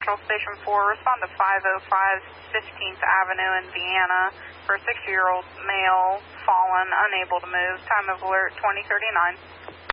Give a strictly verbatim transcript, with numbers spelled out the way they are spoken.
Patrol Station four, respond to five oh five fifteenth Avenue in Vienna for a sixty-year-old male fallen, unable to move. Time of alert twenty thirty-nine.